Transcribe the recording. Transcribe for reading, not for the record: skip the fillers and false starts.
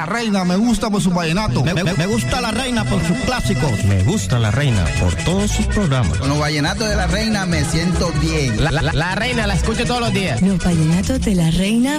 La Reina me gusta por su vallenato. Me gusta La Reina por sus clásicos. Me gusta La Reina por todos sus programas. Con los vallenatos de La Reina me siento bien. La Reina la escucho todos los días. Los vallenatos de La Reina